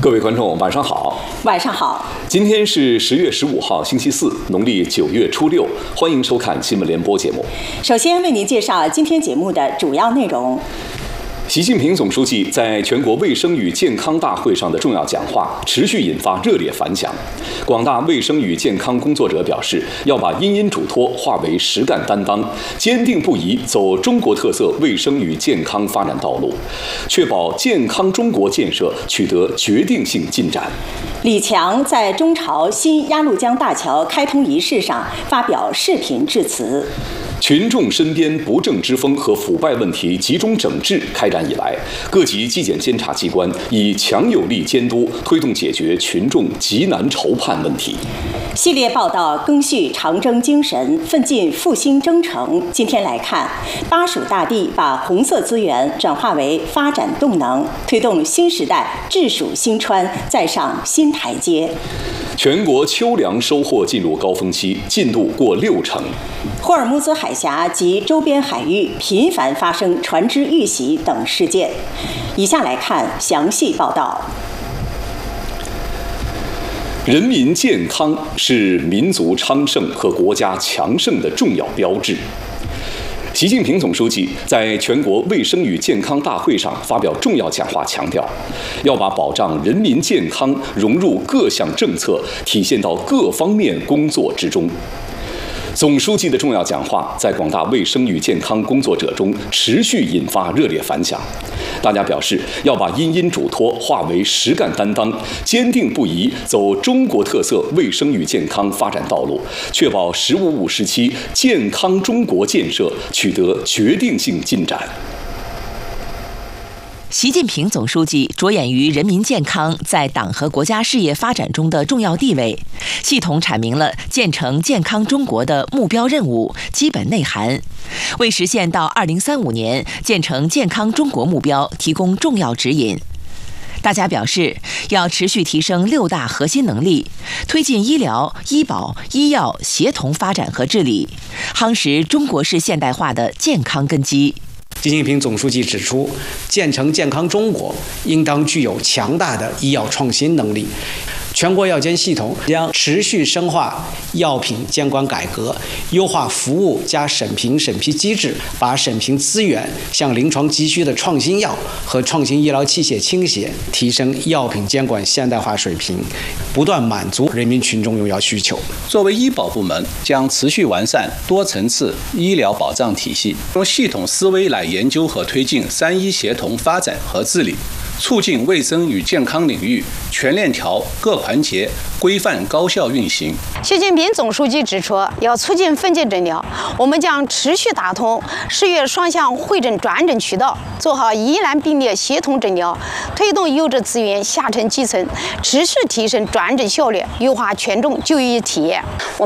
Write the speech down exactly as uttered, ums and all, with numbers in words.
各位观众，晚上好。 晚上好。 今天是十月十五号，星期四，农历九月初六。欢迎收看新闻联播节目。 首先为您介绍今天节目的主要内容。 习近平总书记在全国卫生与健康大会上的重要讲话持续引发热烈反响。广大卫生与健康工作者表示，要把因因嘱托化为实干担当，坚定不移走中国特色卫生与健康发展道路，确保健康中国建设取得决定性进展。 李强在中朝新鸭绿江大桥开通仪式上发表视频致辞。 群众身边不正之风和腐败问题集中整治开展以来，各级纪检监察机关以强有力监督推动解决群众急难愁盼问题。 系列报道赓续长征精神，奋进复兴征程。今天来看，巴蜀大地把红色资源转化为发展动能，推动新时代治蜀兴川再上新台阶。 全国秋粮收获进入高峰期，进度过六成。 霍尔木兹海峡及周边海域频繁发生船只遇袭等事件。以下来看详细报道。 人民健康是民族昌盛和国家强盛的重要标志。习近平总书记在全国卫生与健康大会上发表重要讲话，强调要把保障人民健康融入各项政策，体现到各方面工作之中。总书记的重要讲话在广大卫生与健康工作者中持续引发热烈反响。大家表示，要把因因嘱托化为实干担当，坚定不移走中国特色卫生与健康发展道路，确保“十五五”时期健康中国建设取得决定性进展。 习近平总书记着眼于人民健康在党和国家事业发展中的重要地位，系统阐明了建成健康中国的目标任务、基本内涵，为实现到二零三五年建成健康中国目标提供重要指引。大家表示，要持续提升六大核心能力，推进医疗、医保、医药协同发展和治理，夯实中国式现代化的健康根基。 习近平总书记指出，建成健康中国应当具有强大的医药创新能力。全国药监系统将持续深化药品监管改革，优化服务加审评审批机制，把审评资源向临床急需的创新药和创新医疗器械倾斜，提升药品监管现代化水平，不断满足人民群众用药需求。 作为医保部门，将持续完善多层次医疗保障体系，用系统思维来研究和推进三医协同发展和治理，促进卫生与健康领域全链条各环节规范高效运行。 习近平总书记指出，要促进分级诊疗，我们将持续打通市院双向会诊转诊渠道，做好疑难并列协同诊疗，推动优质资源下沉基层，持续提升转诊效率，优化群众就医体验。